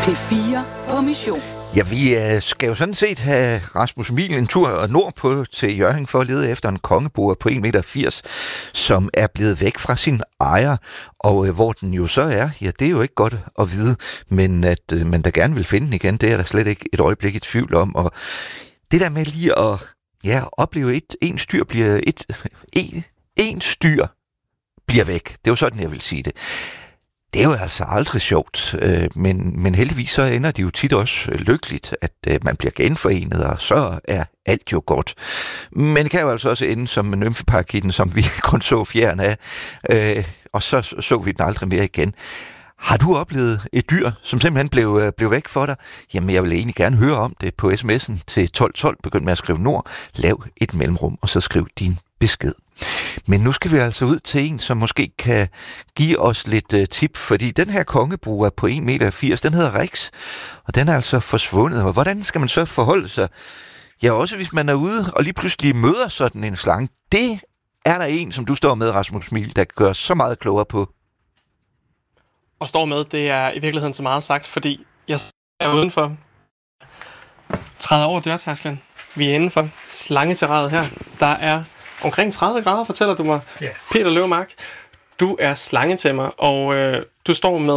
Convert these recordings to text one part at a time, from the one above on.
P4 på mission. Ja, vi skal jo sådan set have Rasmus Emil en tur nordpå til Hjørring for at lede efter en kongebord på 1,80 meter, som er blevet væk fra sin ejer. Og hvor den jo så er, ja, det er jo ikke godt at vide, men at man da gerne vil finde den igen, det er der slet ikke et øjeblik i tvivl om. Og det der med lige at opleve en styr bliver væk, det er jo sådan, jeg vil sige det. Det er jo altså aldrig sjovt, men heldigvis så ender det jo tit også lykkeligt, at man bliver genforenet, og så er alt jo godt. Men det kan jo altså også ende som en nymfeparakitten, som vi kun så fjern af, og så vi den aldrig mere igen. Har du oplevet et dyr, som simpelthen blev væk for dig? Jamen, jeg vil egentlig gerne høre om det på sms'en til 1212. Begynd med at skrive nord, lav et mellemrum, og så skriv din besked. Men nu skal vi altså ud til en, som måske kan give os lidt tip, fordi den her kongebue på 1,80 meter, den hedder Rex, og den er altså forsvundet. Og hvordan skal man så forholde sig? Ja, også hvis man er ude og lige pludselig møder sådan en slange. Det er der en, som du står med, Rasmus Emil, der gør så meget klogere på. Og står med, det er i virkeligheden så meget sagt, fordi jeg er udenfor, træder over dørtærsklen. Vi er indenfor slangeterræet her. Der er omkring 30 grader, fortæller du mig. Yeah. Peter Løvemark, du er slangetæmmer, og du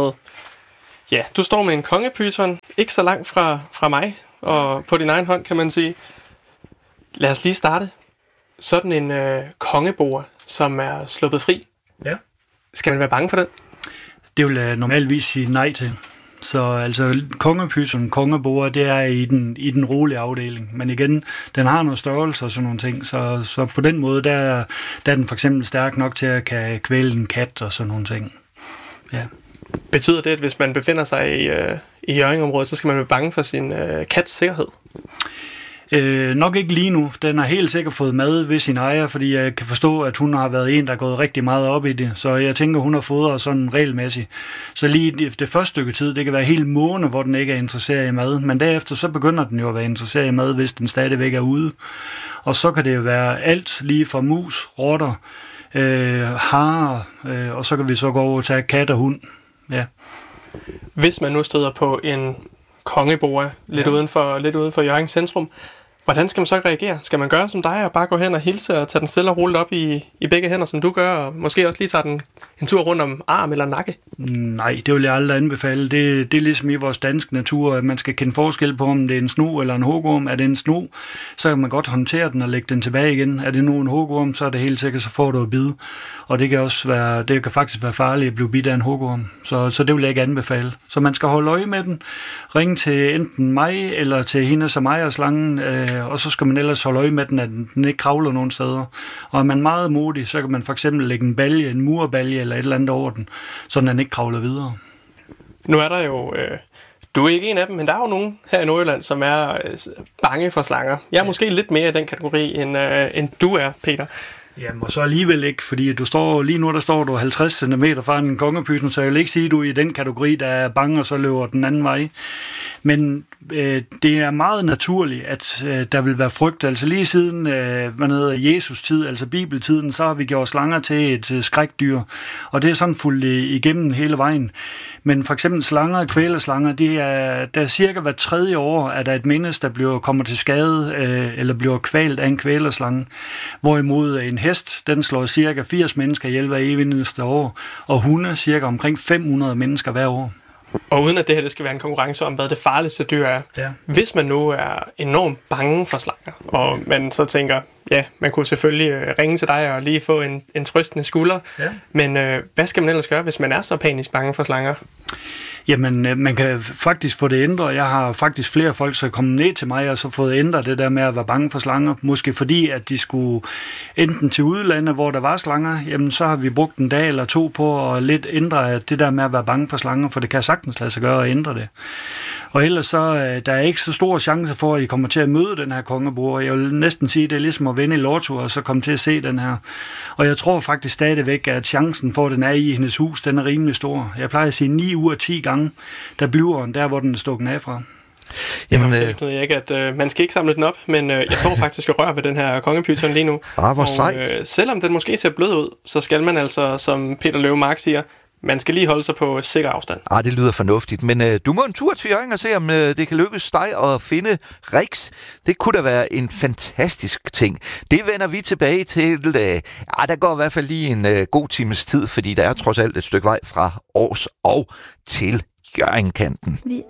står med en kongepyton, ikke så langt fra mig, og på din egen hånd, kan man sige. Lad os lige starte. Sådan en kongebord, som er sluppet fri. Ja. Skal man være bange for den? Det vil jeg normalvis sige nej til. Så altså kongepyton, kongebord, det er i den rolige afdeling. Men igen, den har noget størrelse og sådan nogle ting. Så på den måde, der er den for eksempel stærk nok til at kan kvæle en kat og sådan nogle ting. Ja. Betyder det, at hvis man befinder sig i Hjørring-området, så skal man være bange for sin kats sikkerhed? Nok ikke lige nu. Den har helt sikkert fået mad ved sin ejer, fordi jeg kan forstå, at hun har været en, der er gået rigtig meget op i det. Så jeg tænker, hun har fodret sådan regelmæssigt. Så lige det første stykke tid, det kan være helt måned, hvor den ikke er interesseret i mad. Men derefter så begynder den jo at være interesseret i mad, hvis den stadigvæk er ude. Og så kan det jo være alt lige fra mus, rotter, harer, og så kan vi så gå over og tage kat og hund. Ja. Hvis man nu støder på en kongebord lidt uden for Hjørring centrum, hvordan skal man så reagere? Skal man gøre som dig og bare gå hen og hilse og tage den stille og roligt op i begge hænder, som du gør, og måske også lige tage den en tur rundt om arm eller nakke? Nej, det vil jeg aldrig anbefale. Det er ligesom i vores danske natur, at man skal kende forskel på, om det er en snu eller en hugorm. Er det en snu, så kan man godt håndtere den og lægge den tilbage igen. Er det nu en hugorm, så er det helt sikkert, så får du at bide. Og det kan faktisk være farligt at blive bidt af en hugorm. Så det vil jeg ikke anbefale. Så man skal holde øje med den. Ring til enten mig eller til hende som ejer slangen, og så skal man ellers holde øje med den, at den ikke kravler nogen steder. Og er man meget modig, så kan man for eksempel lægge en balje, en murbalje eller et eller andet over den, så den ikke kravler videre. Nu er der jo, du er ikke en af dem, men der er jo nogen her i Nordjylland, som er bange for slanger. Jeg er måske lidt mere i den kategori, end du er, Peter. Jamen, og så alligevel ikke, fordi lige nu der står du 50 cm fra en kongepyton, så jeg vil ikke sige, at du er i den kategori, der er bange, og så løber den anden vej. Men det er meget naturligt, at der vil være frygt. Altså lige siden Jesus tid, altså bibeltiden, så har vi gjort slanger til et skrækdyr, og det er sådan fuldt igennem hele vejen. Men for eksempel slanger, kvælerslanger, der er cirka hver 3. år, at der er et menneske, der kommer til skade eller bliver kvalt af en kvælerslange. Hvorimod en hest, den slår cirka 80 mennesker ihjel hver eneste år, og hunde cirka omkring 500 mennesker hver år. Og uden at det her det skal være en konkurrence om, hvad det farligste dyr er. Ja. Hvis man nu er enormt bange for slanger, og man så tænker, ja, man kunne selvfølgelig ringe til dig og lige få en trøstende skulder. Ja. Men hvad skal man ellers gøre, hvis man er så panisk bange for slanger? Jamen, man kan faktisk få det ændret. Jeg har faktisk flere folk, der er kommet ned til mig og så fået ændret det der med at være bange for slanger. Måske fordi, at de skulle enten til udlandet, hvor der var slanger, jamen så har vi brugt en dag eller 2 på at lidt ændre det der med at være bange for slanger, for det kan sagtens lade sig gøre at ændre det. Og ellers så der er ikke så stor chance for, at I kommer til at møde den her kongebord. Jeg vil næsten sige, at det er ligesom at vinde i lotto og så komme til at se den her. Og jeg tror faktisk stadigvæk, at chancen for, at den er i hendes hus, den er rimelig stor. Jeg plejer at sige 9 ud af 10 gange, der bliver den der, hvor den er stukket af fra. Jamen, jeg ikke, at man skal ikke samle den op, men jeg tror faktisk at røre ved den her kongepyton lige nu. Hvor sejt. Selvom den måske ser blød ud, så skal man altså, som Peter Løvemark siger, man skal lige holde sig på sikker afstand. Det lyder fornuftigt, men du må en tur til Hjørring og se, om det kan lykkes dig at finde Rix. Det kunne da være en fantastisk ting. Det vender vi tilbage til. Der går i hvert fald lige en god times tid, fordi der er trods alt et stykke vej fra Aars og til Hjørringkanten.